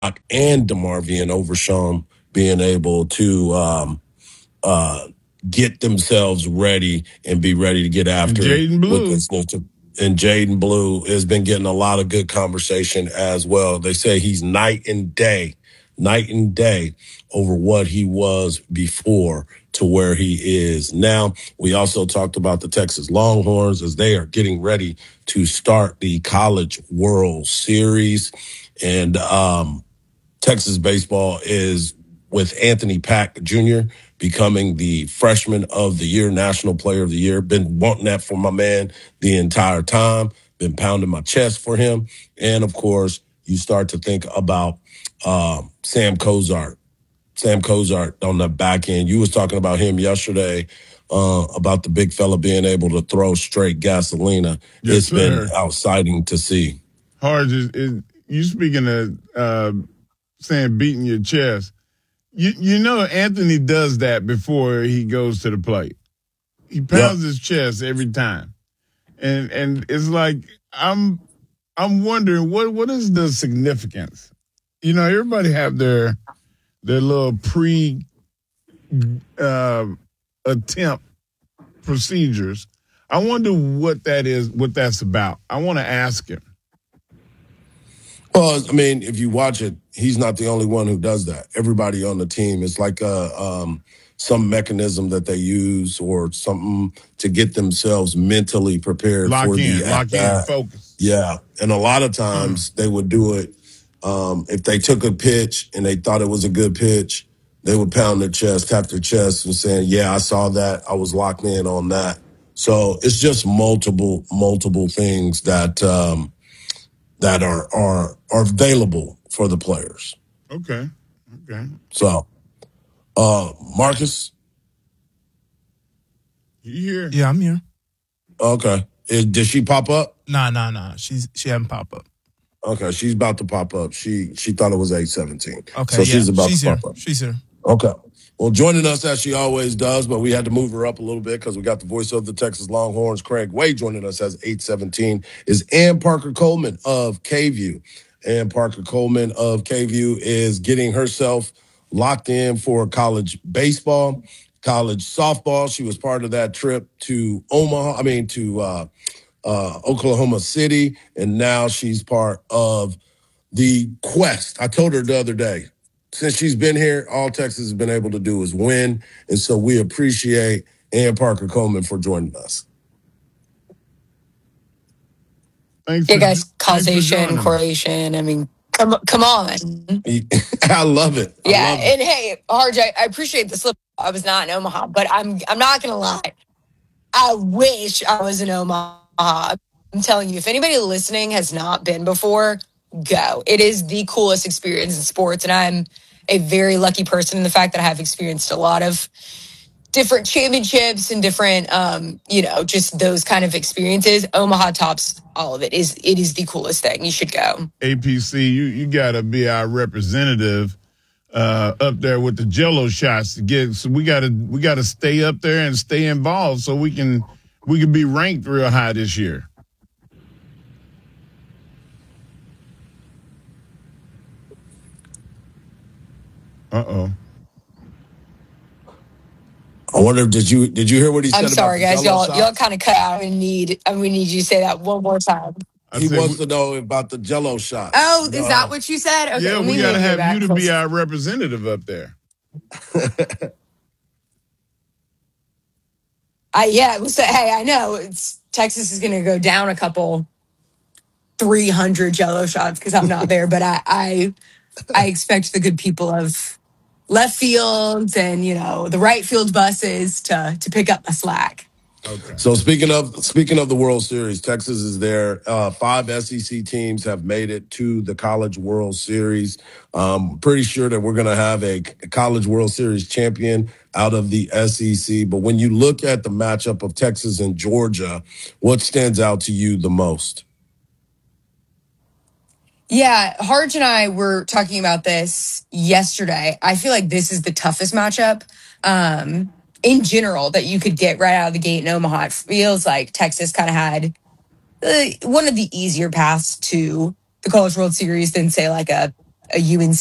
and DeMarvian Overshown being able to uh, get themselves ready and be ready to get And after it Jaden with Blue. this new team. And Jaden Blue has been getting a lot of good conversation as well. They say he's night and day over what he was before to where he is now. We also talked about the Texas Longhorns as they are getting ready to start the College World Series. And Texas baseball is with Anthony Pack Jr. becoming the freshman of the year, national player of the year. Been wanting that for my man the entire time. Been pounding my chest for him. And of course, you start to think about Sam Cozart. Sam Cozart on the back end. You was talking about him yesterday, about the big fella being able to throw straight gasolina. Yes, It's been sir. exciting to see. Harge you speaking of saying beating your chest. You know Anthony does that before he goes to the plate. He Yep. pounds his chest every time. And it's like I'm wondering what is the significance? You know, everybody have their little pre uh, attempt procedures. I wonder what that is, what that's about. I want to ask him. Well, I mean, if you watch it, he's not the only one who does that. Everybody on the team, it's like some mechanism that they use or something to get themselves mentally prepared for the at Lock in, bat. focus. Yeah, and a lot of times they would do it if they took a pitch and they thought it was a good pitch. They would pound their chest, tap their chest, and saying, "Yeah, I saw that. I was locked in on that." So it's just multiple things that. That are available for the players. Okay. Okay. So, Marcus, You here? Yeah, I'm here. okay, did she pop up? Nah. She haven't popped up. Okay, she's about to pop up. She thought it was 8:17, Okay, so yeah, she's about to she's here. pop up. She's here. Okay. Well, joining us as she always does, but we had to move her up a little bit because we got the voice of the Texas Longhorns, Craig Way, joining us as 8:17 is Ann Parker Coleman of KView. Ann Parker Coleman of KView is getting herself locked in for college baseball, college softball. She was part of that trip to Oklahoma City, and now she's part of the quest. I told her the other day, since she's been here, all Texas has been able to do is win. And so we appreciate Ann Parker Coleman for joining us. Thanks Yeah, for guys, thanks for causation, joining us. correlation. I mean, come on. I love it. I Yeah, love it. and hey, RJ, I appreciate the slip. I was not in Omaha, but I'm not gonna lie. I wish I was in Omaha. I'm telling you, if anybody listening has not been before, go. It is the coolest experience in sports, and I'm a very lucky person in the fact that I have experienced a lot of different championships and different just those kind of experiences. Omaha tops all of it. It is the coolest thing. You should go. APC, you gotta be our representative up there with the Jello shots to get. So we gotta stay up there and stay involved so we can be ranked real high this year. Uh-oh. I wonder, did you hear what he I'm said about sorry, the guys. Jello Y'all shots? kind of cut out. We need you to say that one more time. I He said, wants to know about the Jello shots. Oh, is that what you said? Okay, yeah, let we me gotta move you have you back to be closer. our representative up there. Hey, I know it's Texas is going to go down a couple 300 Jello shots because I'm not there, but I expect the good people of left field and the right field buses to pick up the slack. Okay. So speaking of the World Series, Texas is there. 5 SEC teams have made it to the College World Series. Pretty sure that we're going to have a College World Series champion out of the SEC. But when you look at the matchup of Texas and Georgia, what stands out to you the most? Yeah, Harge and I were talking about this yesterday. I feel like this is the toughest matchup in general that you could get right out of the gate in Omaha. It feels like Texas kind of had one of the easier paths to the College World Series than, say, like a a UNC